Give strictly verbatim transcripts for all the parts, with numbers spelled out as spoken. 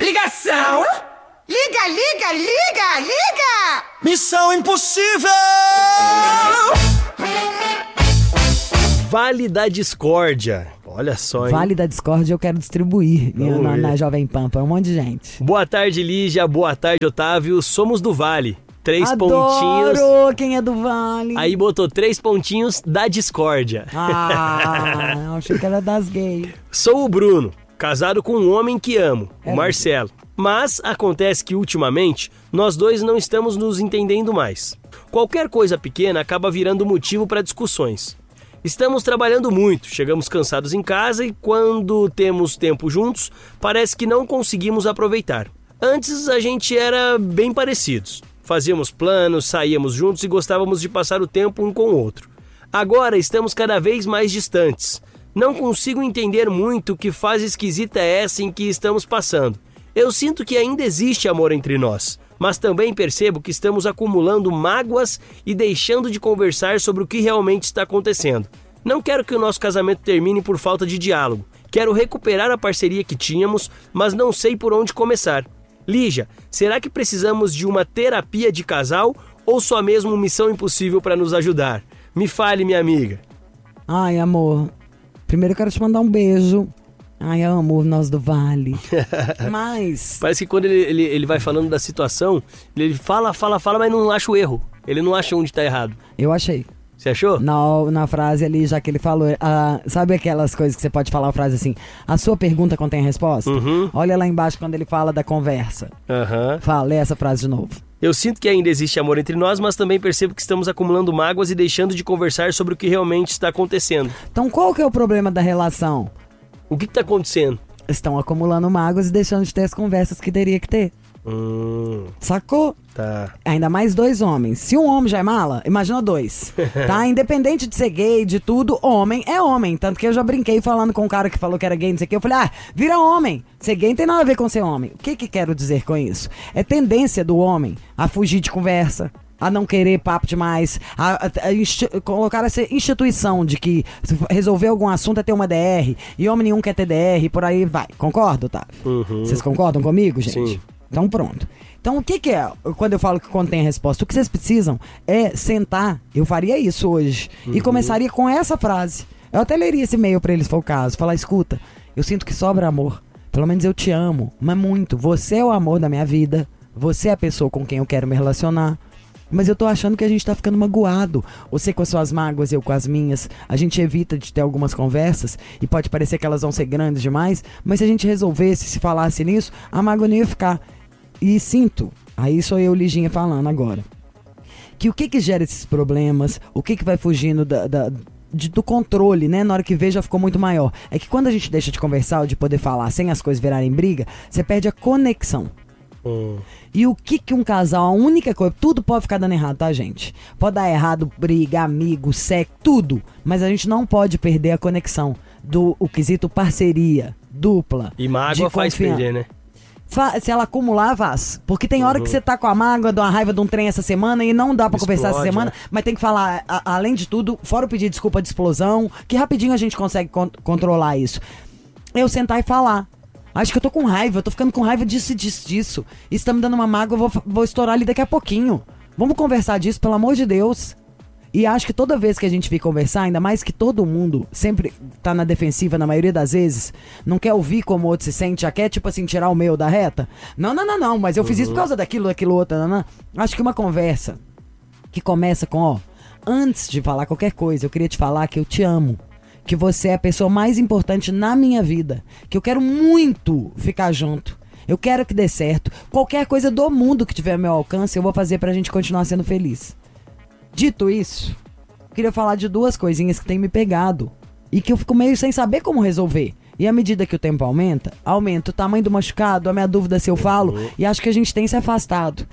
Ligação! Liga, liga, liga, liga! Missão impossível! Vale da Discórdia. Olha só, hein? Vale da Discórdia eu quero distribuir Vamos na, ver. na Jovem Pan para um monte de gente. Boa tarde, Lígia. Boa tarde, Otávio. Somos do Vale. Três Adoro pontinhos. quem é do Vale. Aí botou três pontinhos da Discórdia. Ah, achei que era das gays. Sou o Bruno, casado com um homem que amo, É o Marcelo. Mas acontece que ultimamente nós dois não estamos nos entendendo mais. Qualquer coisa pequena acaba virando motivo para discussões. Estamos trabalhando muito, chegamos cansados em casa e quando temos tempo juntos, parece que não conseguimos aproveitar. Antes a gente era bem parecidos. Fazíamos planos, saíamos juntos e gostávamos de passar o tempo um com o outro. Agora estamos cada vez mais distantes. Não consigo entender muito que fase esquisita é essa em que estamos passando. Eu sinto que ainda existe amor entre nós, mas também percebo que estamos acumulando mágoas e deixando de conversar sobre o que realmente está acontecendo. Não quero que o nosso casamento termine por falta de diálogo. Quero recuperar a parceria que tínhamos, mas não sei por onde começar. Lígia, será que precisamos de uma terapia de casal ou só mesmo missão impossível para nos ajudar? Me fale, minha amiga. Ai, amor, primeiro eu quero te mandar um beijo. Ai, amo nós do Vale. Mas... Parece que quando ele, ele, ele vai falando da situação, ele fala, fala, fala, mas não acha o erro. Ele não acha onde está errado. Eu achei. Você achou? Na, na frase ali, já que ele falou, ah, sabe aquelas coisas que você pode falar uma frase assim, a sua pergunta contém a resposta? Uhum. Olha lá embaixo quando ele fala da conversa. Aham. Fala, lê essa frase de novo. Eu sinto que ainda existe amor entre nós, mas também percebo que estamos acumulando mágoas e deixando de conversar sobre o que realmente está acontecendo. Então qual que é o problema da relação? O que está acontecendo? Estão acumulando mágoas e deixando de ter as conversas que teria que ter. Hum, Sacou? tá. Ainda mais dois homens. Se um homem já é mala, imagina dois. Tá? Independente de ser gay, de tudo, homem é homem. Tanto que eu já brinquei falando com um cara que falou que era gay, não sei o que. Eu falei, ah, vira homem. Ser gay não tem nada a ver com ser homem. O que que quero dizer com isso? É tendência do homem a fugir de conversa, a não querer papo demais, a, a, a insti- colocar essa instituição de que resolver algum assunto é ter uma D R, e homem nenhum quer ter D R, por aí vai. Concorda, Otávio? Uhum. Vocês concordam comigo, gente? Sim. Então pronto. Então o que que é, quando eu falo que contém a resposta? O que vocês precisam é sentar, eu faria isso hoje, e começaria com essa frase. Eu até leria esse e-mail pra eles, se for o caso. Falar, escuta, eu sinto que sobra amor. Pelo menos eu te amo, mas muito. Você é o amor da minha vida, você é a pessoa com quem eu quero me relacionar. Mas eu tô achando que a gente tá ficando magoado. Você com as suas mágoas, eu com as minhas. A gente evita de ter algumas conversas e pode parecer que elas vão ser grandes demais, mas se a gente resolvesse, se falasse nisso, a mágoa não ia ficar. E sinto, aí sou eu, Liginha, falando agora, que o que que gera esses problemas, o que que vai fugindo da, da, de, do controle, né? Na hora que vê já ficou muito maior. É que quando a gente deixa de conversar ou de poder falar sem as coisas virarem briga, você perde a conexão. Hum. E o que que um casal, a única coisa, tudo pode ficar dando errado, tá, gente? Pode dar errado, briga, amigo, sexo, tudo. Mas a gente não pode perder a conexão do o quesito parceria, dupla. E mágoa faz confiança. perder, né? Fa- Se ela acumular, vaz. Porque tem hora que você tá com a mágoa, de uma raiva de um trem essa semana e não dá pra conversar essa Explode, semana, né? mas tem que falar, a- além de tudo, fora o pedir desculpa de explosão, que rapidinho a gente consegue con- controlar isso. Eu sentar e falar. Acho que eu tô com raiva, eu tô ficando com raiva disso e disso, disso. Isso tá me dando uma mágoa, eu vou, vou estourar ali daqui a pouquinho. Vamos conversar disso, pelo amor de Deus. E acho que toda vez que a gente vir conversar, ainda mais que todo mundo sempre tá na defensiva na maioria das vezes, não quer ouvir como o outro se sente, já quer, tipo assim, tirar o meu da reta. Não, não, não, não, mas eu fiz isso por causa daquilo, daquilo outro, não, não. Acho que uma conversa que começa com, ó, antes de falar qualquer coisa, eu queria te falar que eu te amo. Que você é a pessoa mais importante na minha vida. Que eu quero muito ficar junto. Eu quero que dê certo. Qualquer coisa do mundo que tiver ao meu alcance, eu vou fazer pra gente continuar sendo feliz. Dito isso, queria falar de duas coisinhas que tem me pegado. E que eu fico meio sem saber como resolver. E à medida que o tempo aumenta, aumenta o tamanho do machucado, a minha dúvida se eu falo. E acho que a gente tem se afastado.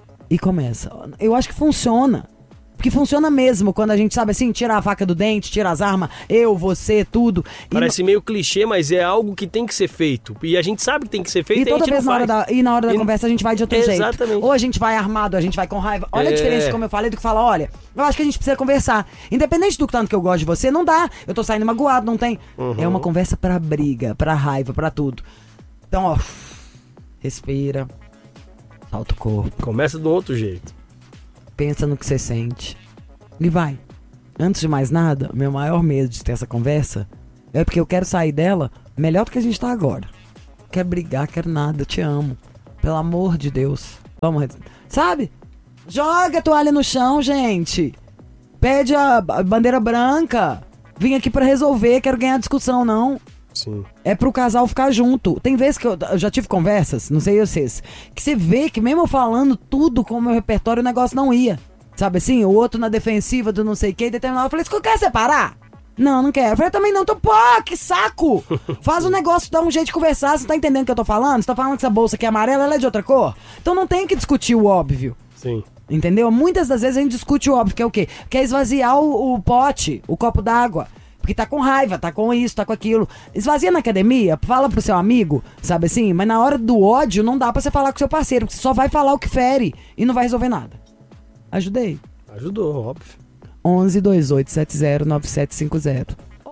E começa. Eu acho que funciona. Porque funciona mesmo quando a gente sabe assim, tira a faca do dente, tira as armas, eu, você, tudo. E Parece meio clichê, mas é algo que tem que ser feito. E a gente sabe que tem que ser feito E e, a toda gente vez não na hora faz. da, e na hora da E- conversa a gente vai de outro jeito. Exatamente. Ou a gente vai armado, a gente vai com raiva. Olha É. a diferença, como eu falei, do que fala, olha, eu acho que a gente precisa conversar. Independente do tanto que eu gosto de você, não dá. Eu tô saindo magoado, não tem. Uhum. É uma conversa pra briga, pra raiva, pra tudo. Então, ó, respira, solta o corpo. Começa de um outro jeito. Pensa no que você sente. E vai. Antes de mais nada, meu maior medo de ter essa conversa é porque eu quero sair dela melhor do que a gente tá agora. Quero brigar, quero nada, eu te amo. Pelo amor de Deus. Vamos, sabe? Joga a toalha no chão, gente. Pede a bandeira branca. Vim aqui pra resolver, quero ganhar discussão, não. Sim. É pro casal ficar junto. Tem vezes que eu, eu já tive conversas, não sei vocês, que você vê que mesmo eu falando tudo com o meu repertório, o negócio não ia. Sabe assim? O outro na defensiva do não sei o que, determinado. Eu falei, você quer separar? Não, não quero. Eu falei, eu também não. Tô, pô, que saco! Faz um negócio, dá um jeito de conversar. Você tá entendendo o que eu tô falando? Você tá falando que essa bolsa aqui é amarela, ela é de outra cor? Então não tem que discutir o óbvio. Sim. Entendeu? Muitas das vezes a gente discute o óbvio, que é o quê? Quer esvaziar o, o pote, o copo d'água. Porque tá com raiva, tá com isso, tá com aquilo. Esvazia na academia, fala pro seu amigo, sabe assim? Mas na hora do ódio não dá pra você falar com seu parceiro, porque você só vai falar o que fere e não vai resolver nada. Ajudei? Ajudou, óbvio. onze, dois oito sete zero, nove sete cinco zero.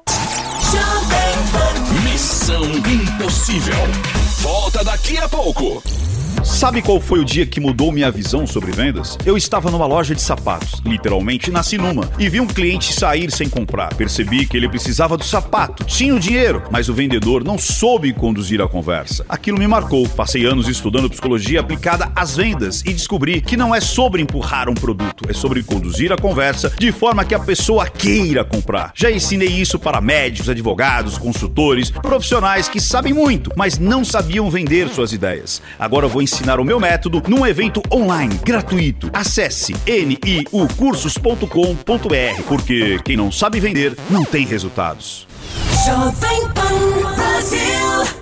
Missão Impossível. Volta daqui a pouco. Sabe qual foi o dia que mudou minha visão sobre vendas? Eu estava numa loja de sapatos, literalmente nasci numa, e vi um cliente sair sem comprar. Percebi que ele precisava do sapato, tinha o dinheiro, mas o vendedor não soube conduzir a conversa. Aquilo me marcou. Passei anos estudando psicologia aplicada às vendas e descobri que não é sobre empurrar um produto, é sobre conduzir a conversa de forma que a pessoa queira comprar. Já ensinei isso para médicos, advogados, consultores, profissionais que sabem muito, mas não sabiam vender suas ideias. Agora eu vou ensinar ensinar o meu método num evento online, gratuito. Acesse N I U cursos ponto com ponto B R, porque quem não sabe vender, não tem resultados. Jovem Pan Brasil.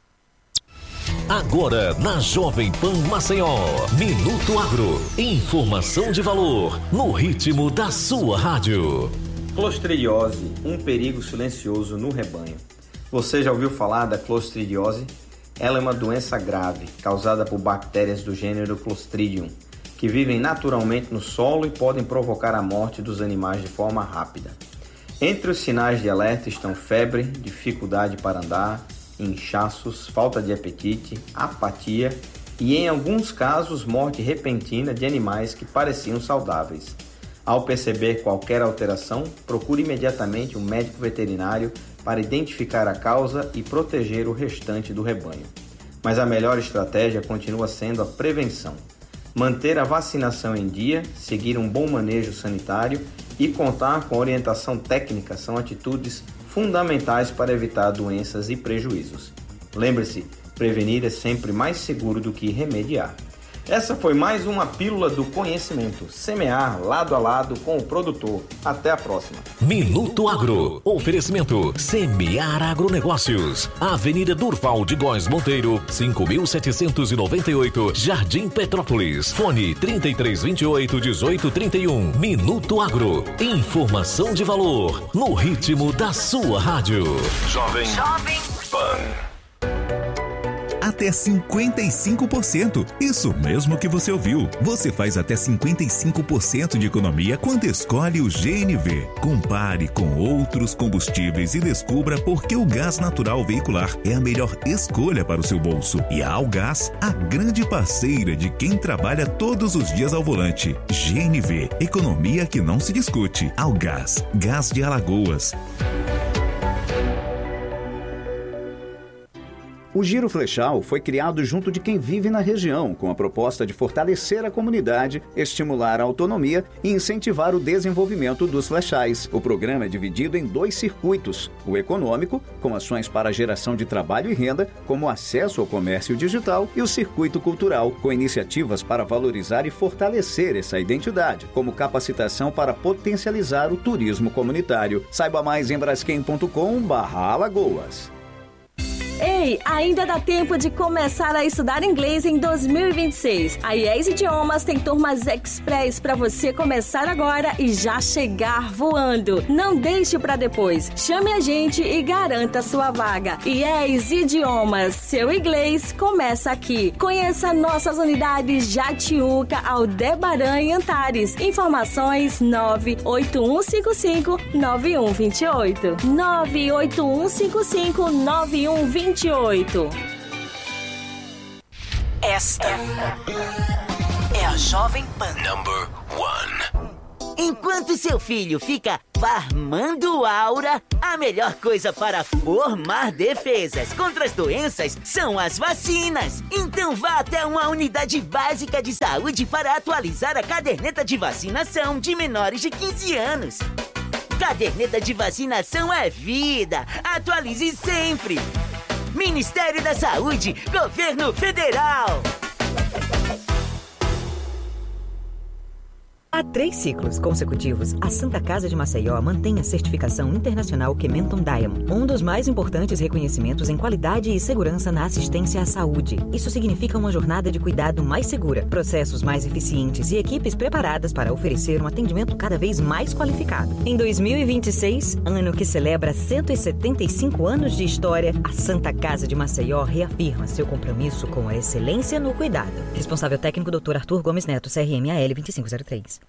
Agora na Jovem Pan Maceió, Minuto Agro, informação de valor, no ritmo da sua rádio. Clostridiose, um perigo silencioso no rebanho. Você já ouviu falar da clostridiose? Ela é uma doença grave, causada por bactérias do gênero Clostridium, que vivem naturalmente no solo e podem provocar a morte dos animais de forma rápida. Entre os sinais de alerta estão febre, dificuldade para andar, inchaços, falta de apetite, apatia e, em alguns casos, morte repentina de animais que pareciam saudáveis. Ao perceber qualquer alteração, procure imediatamente um médico veterinário para identificar a causa e proteger o restante do rebanho. Mas a melhor estratégia continua sendo a prevenção. Manter a vacinação em dia, seguir um bom manejo sanitário e contar com orientação técnica são atitudes fundamentais para evitar doenças e prejuízos. Lembre-se, prevenir é sempre mais seguro do que remediar. Essa foi mais uma Pílula do Conhecimento. Semear lado a lado com o produtor. Até a próxima. Minuto Agro. Oferecimento Semear Agronegócios. Avenida Durval de Góes Monteiro, cinco mil setecentos e noventa e oito, Jardim Petrópolis. Fone trinta e três vinte e oito, dezoito trinta e um. Minuto Agro. Informação de valor. No ritmo da sua rádio. Jovem, Jovem Pan. Até cinquenta e cinco por cento. Isso mesmo que você ouviu. Você faz até cinquenta e cinco por cento de economia quando escolhe o G N V. Compare com outros combustíveis e descubra por que o gás natural veicular é a melhor escolha para o seu bolso. E a Algás, a grande parceira de quem trabalha todos os dias ao volante. G N V, economia que não se discute. Algás, gás de Alagoas. O Giro Flechal foi criado junto de quem vive na região, com a proposta de fortalecer a comunidade, estimular a autonomia e incentivar o desenvolvimento dos flechais. O programa é dividido em dois circuitos: o econômico, com ações para a geração de trabalho e renda, como acesso ao comércio digital, e o circuito cultural, com iniciativas para valorizar e fortalecer essa identidade, como capacitação para potencializar o turismo comunitário. Saiba mais em braskem ponto com barra Alagoas. Ei, ainda dá tempo de começar a estudar inglês em dois mil e vinte e seis. A I E S Idiomas tem turmas express para você começar agora e já chegar voando. Não deixe para depois. Chame a gente e garanta sua vaga. I E S Idiomas, seu inglês começa aqui. Conheça nossas unidades Jatiuca, Aldebaran e Antares. Informações nove oito um cinco cinco nove um dois oito. nove oito um cinco cinco nove um dois oito. Esta é a Jovem Pan. Number one. Enquanto seu filho fica farmando aura, a melhor coisa para formar defesas contra as doenças são as vacinas. Então vá até uma unidade básica de saúde para atualizar a caderneta de vacinação de menores de quinze anos. Caderneta de vacinação é vida. Atualize sempre. Ministério da Saúde, Governo Federal. Há três ciclos consecutivos, a Santa Casa de Maceió mantém a certificação internacional Kementon Diamond, um dos mais importantes reconhecimentos em qualidade e segurança na assistência à saúde. Isso significa uma jornada de cuidado mais segura, processos mais eficientes e equipes preparadas para oferecer um atendimento cada vez mais qualificado. Em dois mil e vinte e seis, ano que celebra cento e setenta e cinco anos de história, a Santa Casa de Maceió reafirma seu compromisso com a excelência no cuidado. Responsável técnico doutor Arthur Gomes Neto, C R M A L vinte e cinco zero três.